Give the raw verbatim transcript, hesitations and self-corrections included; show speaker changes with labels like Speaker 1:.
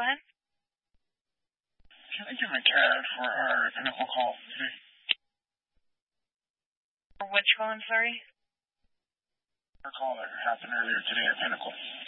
Speaker 1: Go ahead.
Speaker 2: Can I give a card for our Pinnacle call today?
Speaker 1: For which call, I'm sorry?
Speaker 2: Our call that happened earlier today at Pinnacle.